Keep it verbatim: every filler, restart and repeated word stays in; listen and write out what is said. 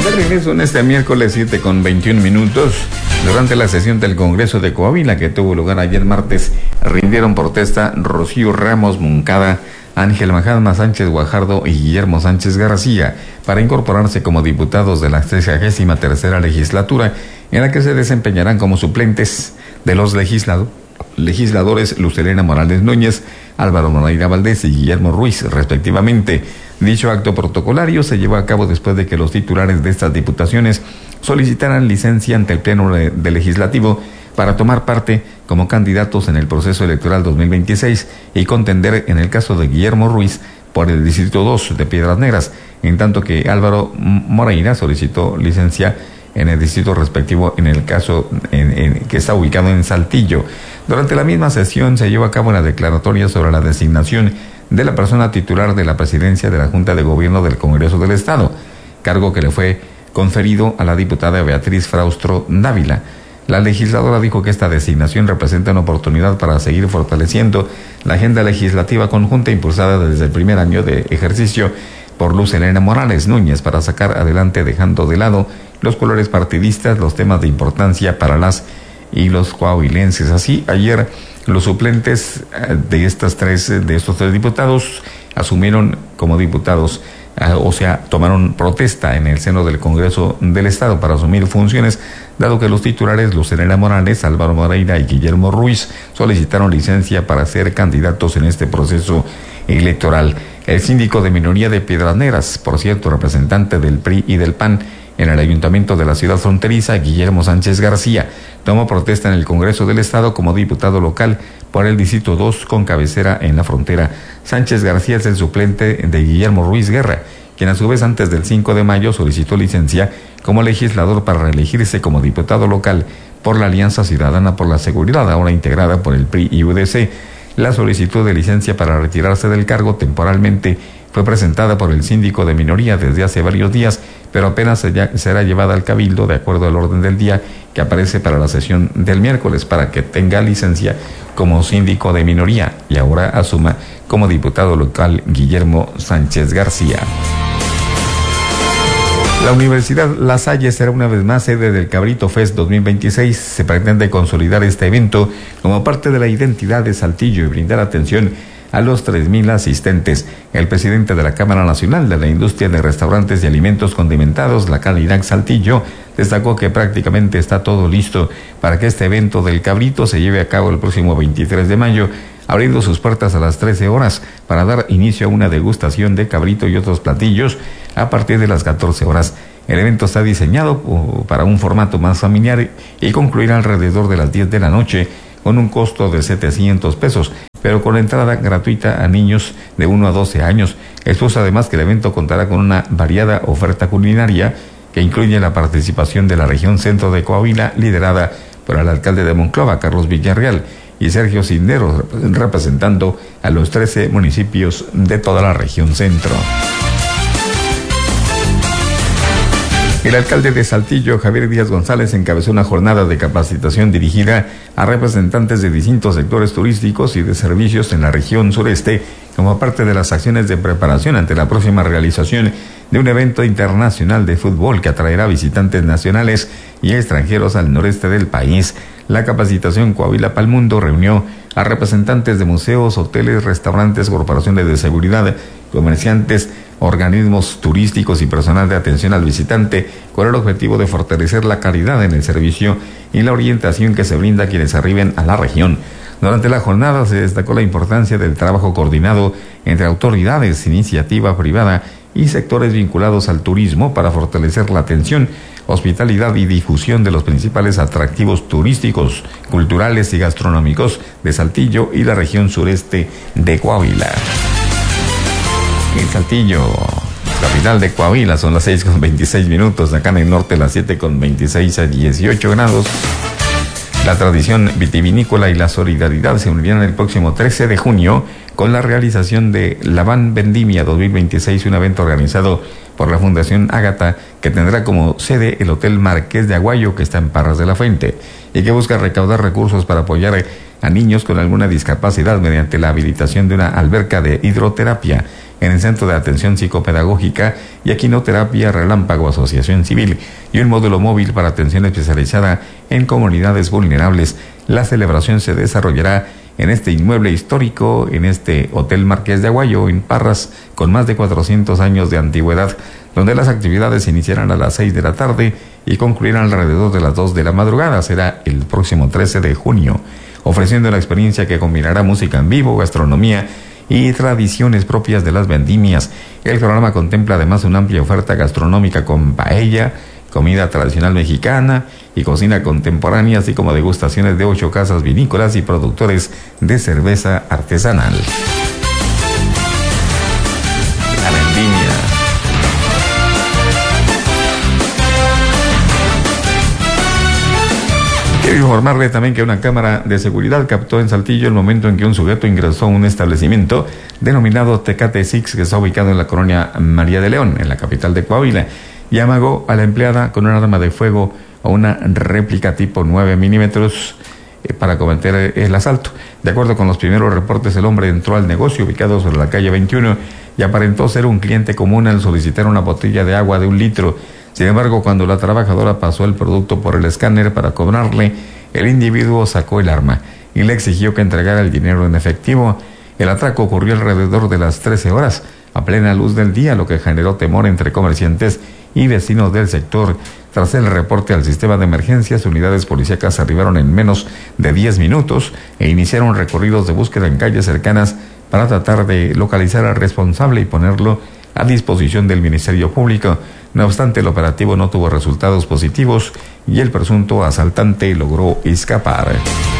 De regreso en este miércoles siete con veintiún minutos, durante la sesión del Congreso de Coahuila que tuvo lugar ayer martes, rindieron protesta Rocío Ramos Moncada, Ángel Mahalma Sánchez Guajardo y Guillermo Sánchez García para incorporarse como diputados de la sexagésima tercera legislatura, en la que se desempeñarán como suplentes de los legislado, legisladores Luz Helena Morales Núñez, Álvaro Moreira Valdés y Guillermo Ruiz, respectivamente. Dicho acto protocolario se llevó a cabo después de que los titulares de estas diputaciones solicitaran licencia ante el Pleno de, de Legislativo para tomar parte como candidatos en el proceso electoral dos mil veintiséis y contender en el caso de Guillermo Ruiz por el Distrito dos de Piedras Negras, en tanto que Álvaro Moreira solicitó licencia en el distrito respectivo en el caso en, en, que está ubicado en Saltillo. Durante la misma sesión se llevó a cabo la declaratoria sobre la designación de la persona titular de la presidencia de la Junta de Gobierno del Congreso del Estado, cargo que le fue conferido a la diputada Beatriz Fraustro Dávila. La legisladora dijo que esta designación representa una oportunidad para seguir fortaleciendo la agenda legislativa conjunta impulsada desde el primer año de ejercicio por Luz Helena Morales Núñez para sacar adelante, dejando de lado los colores partidistas, los temas de importancia para las y los coahuilenses. Así, ayer los suplentes de estas tres, de estos tres diputados asumieron como diputados, o sea, tomaron protesta en el seno del Congreso del Estado para asumir funciones, dado que los titulares Luz Helena Morales, Álvaro Moreira y Guillermo Ruiz solicitaron licencia para ser candidatos en este proceso electoral. El síndico de minoría de Piedras Negras, por cierto, representante del P R I y del P A N en el ayuntamiento de la ciudad fronteriza, Guillermo Sánchez García, tomó protesta en el Congreso del Estado como diputado local por el Distrito dos con cabecera en la frontera. Sánchez García es el suplente de Guillermo Ruiz Guerra, quien a su vez antes del cinco de mayo solicitó licencia como legislador para reelegirse como diputado local por la Alianza Ciudadana por la Seguridad, ahora integrada por el P R I y U D C. La solicitud de licencia para retirarse del cargo temporalmente fue presentada por el síndico de minoría desde hace varios días, pero apenas será llevada al cabildo de acuerdo al orden del día que aparece para la sesión del miércoles, para que tenga licencia como síndico de minoría y ahora asuma como diputado local Guillermo Sánchez García. La Universidad La Salle será una vez más sede del Cabrito Fest dos mil veintiséis. Se pretende consolidar este evento como parte de la identidad de Saltillo y brindar atención a los tres mil asistentes. El presidente de la Cámara Nacional de la Industria de Restaurantes y Alimentos Condimentados, la Calidad Saltillo, destacó que prácticamente está todo listo para que este evento del Cabrito se lleve a cabo el próximo veintitrés de mayo, abriendo sus puertas a las trece horas para dar inicio a una degustación de cabrito y otros platillos a partir de las catorce horas. El evento está diseñado para un formato más familiar y concluirá alrededor de las diez de la noche con un costo de setecientos pesos, pero con entrada gratuita a niños de uno a doce años. Expuso además que el evento contará con una variada oferta culinaria que incluye la participación de la región centro de Coahuila, liderada por el alcalde de Monclova, Carlos Villarreal, y Sergio Cisneros, representando a los trece municipios de toda la región centro. El alcalde de Saltillo, Javier Díaz González, encabezó una jornada de capacitación dirigida a representantes de distintos sectores turísticos y de servicios en la región sureste, como parte de las acciones de preparación ante la próxima realización de un evento internacional de fútbol que atraerá visitantes nacionales y extranjeros al noreste del país. La capacitación Coahuila Pal Mundo reunió a representantes de museos, hoteles, restaurantes, corporaciones de seguridad, comerciantes, organismos turísticos y personal de atención al visitante, con el objetivo de fortalecer la calidad en el servicio y la orientación que se brinda a quienes arriben a la región. Durante la jornada se destacó la importancia del trabajo coordinado entre autoridades, iniciativa privada y sectores vinculados al turismo para fortalecer la atención, hospitalidad y difusión de los principales atractivos turísticos, culturales y gastronómicos de Saltillo y la región sureste de Coahuila. En Saltillo, capital de Coahuila, son las seis con veintiséis minutos, acá en el norte las siete con veintiséis a dieciocho grados. La tradición vitivinícola y la solidaridad se unirán el próximo trece de junio con la realización de La Van Vendimia dos mil veintiséis, un evento organizado por la Fundación Ágata, que tendrá como sede el Hotel Marqués de Aguayo, que está en Parras de la Fuente, y que busca recaudar recursos para apoyar a niños con alguna discapacidad mediante la habilitación de una alberca de hidroterapia en el Centro de Atención Psicopedagógica y Equinoterapia Relámpago Asociación Civil, y un módulo móvil para atención especializada en comunidades vulnerables. La celebración se desarrollará en este inmueble histórico, en este Hotel Marqués de Aguayo, en Parras, con más de cuatrocientos años de antigüedad, donde las actividades iniciarán a las seis de la tarde y concluirán alrededor de las dos de la madrugada. Será el próximo trece de junio, ofreciendo una experiencia que combinará música en vivo, gastronomía y tradiciones propias de las vendimias. El programa contempla además una amplia oferta gastronómica con paella, comida tradicional mexicana y cocina contemporánea, así como degustaciones de ocho casas vinícolas y productores de cerveza artesanal. La vendimia. Quiero informarle también que una cámara de seguridad captó en Saltillo el momento en que un sujeto ingresó a un establecimiento denominado Tecate Six, que está ubicado en la colonia María de León, en la capital de Coahuila, y amagó a la empleada con un arma de fuego o una réplica tipo nueve milímetros eh, para cometer el asalto. De acuerdo con los primeros reportes, el hombre entró al negocio ubicado sobre la calle veintiuno y aparentó ser un cliente común al solicitar una botella de agua de un litro. Sin embargo, cuando la trabajadora pasó el producto por el escáner para cobrarle, el individuo sacó el arma y le exigió que entregara el dinero en efectivo. El atraco ocurrió alrededor de las trece horas, a plena luz del día, lo que generó temor entre comerciantes y vecinos del sector. Tras el reporte al sistema de emergencias, unidades policíacas arribaron en menos de diez minutos e iniciaron recorridos de búsqueda en calles cercanas para tratar de localizar al responsable y ponerlo a disposición del Ministerio Público. No obstante, el operativo no tuvo resultados positivos y el presunto asaltante logró escapar.